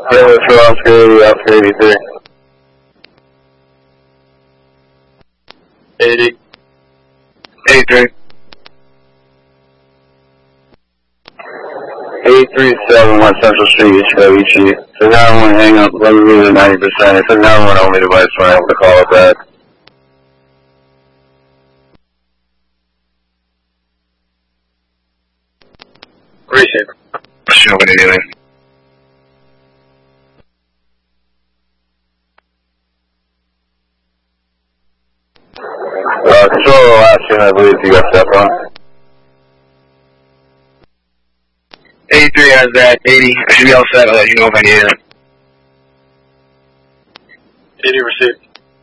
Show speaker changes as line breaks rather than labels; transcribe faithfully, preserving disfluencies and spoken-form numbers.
Yeah, let's go Oscar eighty, Oscar eighty-three. eighty. eighty-three. eight three seven West Central Street, Ichigo. So now I want to hang up, let me leave it at ninety percent. It's a nine one only device when I'm able to call it back. Receiver. Show what you're doing. Uh, control the last tune, I believe you got step on. eighty-three has that, eighty, I should be all set, I'll let you know if I need it. eighty received.